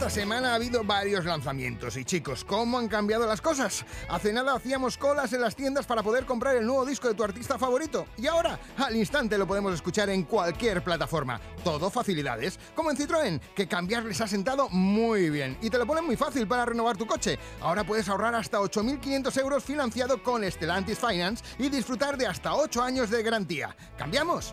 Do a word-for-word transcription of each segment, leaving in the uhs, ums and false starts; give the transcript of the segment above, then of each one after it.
Esta semana ha habido varios lanzamientos y chicos, ¿cómo han cambiado las cosas? Hace nada hacíamos colas en las tiendas para poder comprar el nuevo disco de tu artista favorito y ahora, al instante lo podemos escuchar en cualquier plataforma. Todo facilidades, como en Citroën, que cambiar les ha sentado muy bien y te lo ponen muy fácil para renovar tu coche. Ahora puedes ahorrar hasta ocho mil quinientos euros financiado con Stellantis Finance y disfrutar de hasta ocho años de garantía. ¿Cambiamos?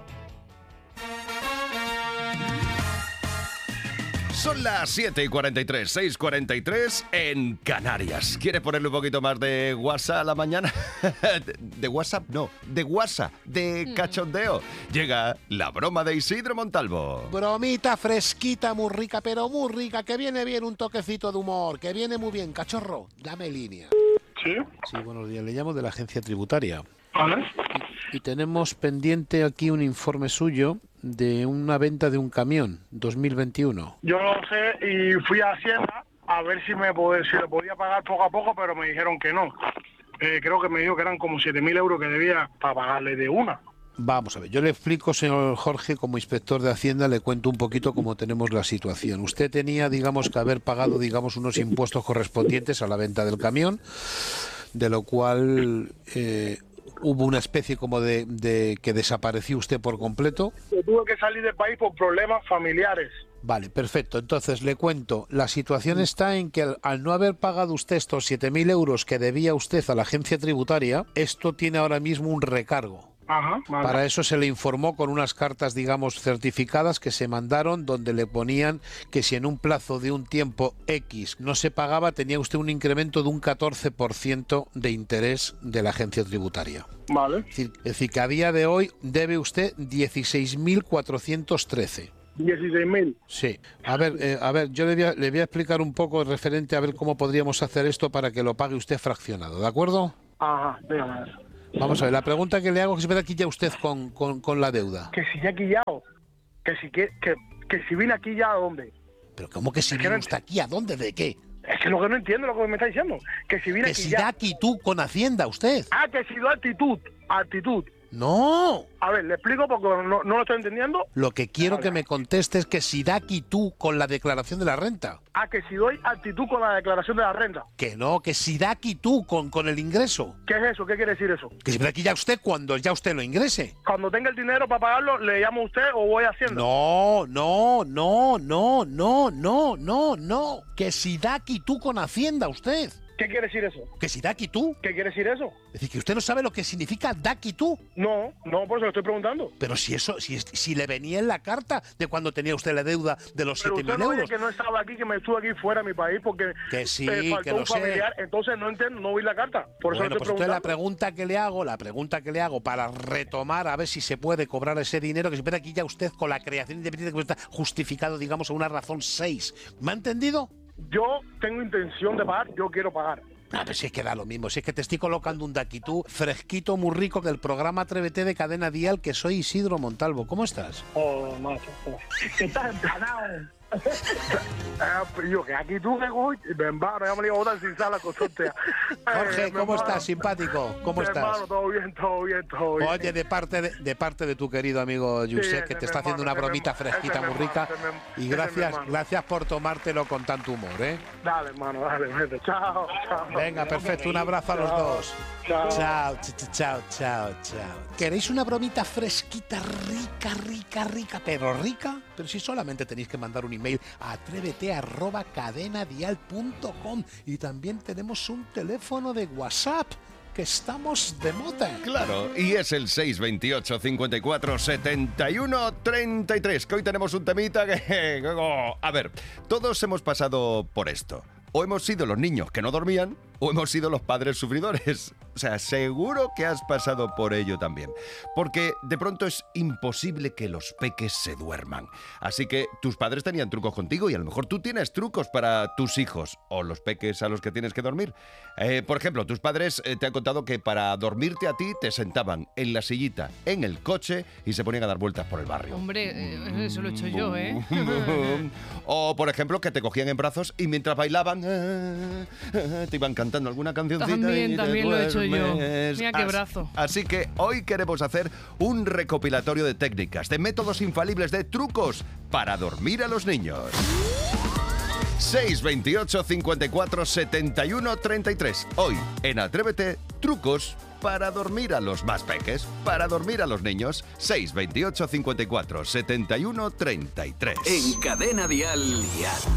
Son las siete y cuarenta y tres, seis y cuarenta y tres en Canarias. ¿Quieres ponerle un poquito más de WhatsApp a la mañana? De WhatsApp, no, de WhatsApp, de cachondeo. Llega la broma de Isidro Montalvo. Bromita fresquita, muy rica, pero muy rica, que viene bien un toquecito de humor, que viene muy bien. Cachorro, dame línea. ¿Sí? Sí, buenos días, le llamo de la agencia tributaria. ¿Vale? Y, y tenemos pendiente aquí un informe suyo de una venta de un camión dos mil veintiuno. Yo lo sé y fui a Hacienda a ver si me pod- si lo podía pagar poco a poco, pero me dijeron que no. Eh, creo que me dijo que eran como siete mil euros que debía para pagarle de una. Vamos a ver, yo le explico, señor Jorge, como inspector de Hacienda, le cuento un poquito cómo tenemos la situación. Usted tenía, digamos, que haber pagado, digamos, unos impuestos correspondientes a la venta del camión, de lo cual eh, hubo una especie como de, de que desapareció usted por completo. Yo tuve que salir del país por problemas familiares. Vale, perfecto. Entonces, le cuento, la situación está en que al, al no haber pagado usted estos siete mil euros que debía usted a la agencia tributaria, esto tiene ahora mismo un recargo. Ajá, vale. Para eso se le informó con unas cartas, digamos, certificadas que se mandaron donde le ponían que si en un plazo de un tiempo X no se pagaba, tenía usted un incremento de un catorce por ciento de interés de la agencia tributaria. Vale. Es decir, es decir, que a día de hoy debe usted dieciséis mil cuatrocientos trece. dieciséis mil. Sí. A ver, eh, a ver, yo le voy a, le voy a explicar un poco referente a ver cómo podríamos hacer esto para que lo pague usted fraccionado, ¿de acuerdo? Ajá, dígame. Vamos a ver, la pregunta que le hago es que se ve aquí ya usted con, con, con la deuda. Que si ya he quillado. Que si, que, que, que si vine aquí ya, ¿a dónde? Pero ¿cómo que si Es que vino no usted aquí? ¿A dónde? ¿De qué? Es que lo que no entiendo lo que me está diciendo. Que si vine Que aquí si ya. da actitud con Hacienda usted. Ah, que si do actitud. Actitud. No. A ver, le explico porque no, no lo estoy entendiendo. Lo que quiero que me conteste es que si da actitud con la declaración de la renta. Ah, que si doy actitud con la declaración de la renta. Que no, que si da actitud con, con el ingreso. ¿Qué es eso? ¿Qué quiere decir eso? Que si da aquí ya usted cuando ya usted lo ingrese. Cuando tenga el dinero para pagarlo, ¿le llamo a usted o voy haciendo? No, no, no, no, no, no, no, no. Que si da actitud con Hacienda usted. ¿Qué quiere decir eso? Que si da actitud. ¿Qué quiere decir eso? Es decir, que usted no sabe lo que significa da actitud. No, no, por eso lo estoy preguntando. Pero si eso, si, si le venía en la carta de cuando tenía usted la deuda de los Pero siete usted mil no euros. dice que no estaba aquí, que me estuve aquí fuera de mi país porque Que sí, eh, faltó que lo un sé. familiar. Entonces no entiendo, no vi la carta. Por eso Bueno, lo pues estoy entonces la preguntando. pregunta que le hago, la pregunta que le hago para retomar a ver si se puede cobrar ese dinero, que se puede aquí ya usted con la creación independiente que está justificado, digamos, a una razón seis. ¿Me ha entendido? Yo tengo intención de pagar, yo quiero pagar. Ah, pero si es que da lo mismo, si es que te estoy colocando un daquitú fresquito, muy rico del programa Atrévete de Cadena Dial, que soy Isidro Montalvo. ¿Cómo estás? Oh, macho. Estás emplanado. Eh, yo que aquí tú que voy, me embaro, ya me digo botar sin sal a costea. Jorge, ¿cómo estás, simpático? ¿Cómo estás? Hermano, todo bien, todo bien, todo bien. Oye, de parte de, de parte de tu querido amigo Josep, ese que es te mi está haciendo una hermano, ese bromita es mi- fresquita, ese es muy mi rica. hermano, ese es mi- Y ese es mi gracias, hermano. gracias por tomártelo con tanto humor, ¿eh? Dale, hermano, dale, vete. Chao, chao. Venga, perfecto, un abrazo a los Chao. dos. Chao. Chao, ch- ch- chao, chao, chao. ¿Queréis una bromita fresquita, rica, rica, rica, pero rica? Pero si solamente tenéis que mandar un email a atrévete arroba cadenadial punto com y también tenemos un teléfono de WhatsApp, que estamos de moda. Claro, y es el seis veintiocho, cincuenta y cuatro, setenta y uno, treinta y tres, que hoy tenemos un temita que... oh, a ver, todos hemos pasado por esto. O hemos sido los niños que no dormían, o hemos sido los padres sufridores. O sea, seguro que has pasado por ello también. Porque de pronto es imposible que los peques se duerman. Así que tus padres tenían trucos contigo y a lo mejor tú tienes trucos para tus hijos o los peques a los que tienes que dormir. Eh, por ejemplo, tus padres eh, te han contado que para dormirte a ti te sentaban en la sillita, en el coche y se ponían a dar vueltas por el barrio. Hombre, eh, eso lo he hecho yo, ¿eh? O, por ejemplo, que te cogían en brazos y mientras bailaban ah, ah, te iban cantando alguna cancioncita. También, y te también lo he hecho yo. duermes. Mira qué As- brazo. Así que hoy queremos hacer un recopilatorio de técnicas, de métodos infalibles, de trucos para dormir a los niños. seis veintiocho, cincuenta y cuatro, setenta y uno, treinta y tres. Hoy, en Atrévete, trucos para dormir a los más peques, para dormir a los niños. seis veintiocho, cincuenta y cuatro, setenta y uno, treinta y tres. En Cadena Dial.